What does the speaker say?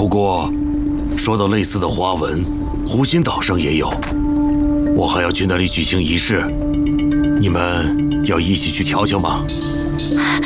不过，说到类似的花纹，湖心岛上也有。我还要去那里举行仪式，你们要一起去瞧瞧吗？